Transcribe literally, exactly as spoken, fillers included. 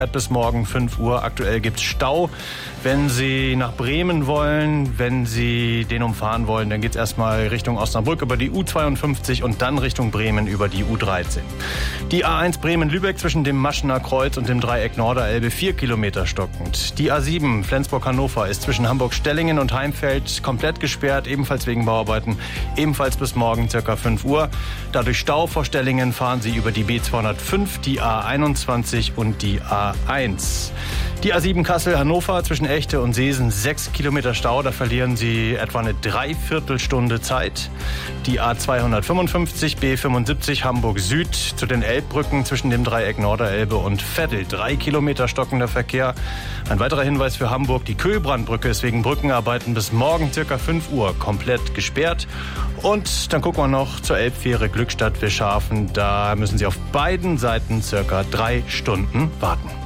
Bis morgen fünf Uhr. Aktuell gibt es Stau. Wenn Sie nach Bremen wollen, wenn Sie den umfahren wollen, dann geht es erstmal Richtung Osnabrück über die U zweiundfünfzig und dann Richtung Bremen über die U dreizehn. Die A eins Bremen-Lübeck zwischen dem Maschener Kreuz und dem Dreieck Norderelbe vier Kilometer stockend. Die A sieben Flensburg-Hannover ist zwischen Hamburg-Stellingen und Heimfeld komplett gesperrt, ebenfalls wegen Bauarbeiten, ebenfalls bis morgen ca. fünf Uhr. Dadurch Stau vor Stellingen fahren Sie über die B zweihundertfünf, die A einundzwanzig und die A eins. Die A sieben Kassel-Hannover zwischen Echte und Seesen sechs Kilometer Stau, da verlieren Sie etwa eine Dreiviertelstunde Zeit. Die A zweihundertfünfundfünfzig B fünfundsiebzig Hamburg Süd zu den Elbbrücken zwischen dem Dreieck Norderelbe und Veddel, drei Kilometer stockender Verkehr. Ein weiterer Hinweis für Hamburg, die Köhlbrandbrücke ist wegen Brückenarbeiten bis morgen ca. fünf Uhr komplett gesperrt. Und dann gucken wir noch zur Elbfähre Glückstadt-Wischhafen, da müssen Sie auf beiden Seiten ca. drei Stunden warten.